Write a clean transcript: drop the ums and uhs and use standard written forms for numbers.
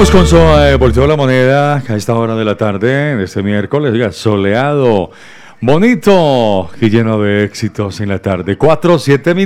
Vamos con Volteo la Moneda a esta hora de la tarde de este miércoles, oiga, soleado, bonito y lleno de éxitos en la tarde. 4, 7 minutos.